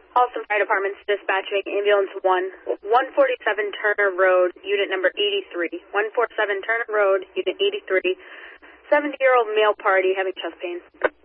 Halston Fire Department's dispatching ambulance 1, 147 Turner Road, unit number 83. 147 Turner Road, unit 83. 70-year-old male party having chest pain.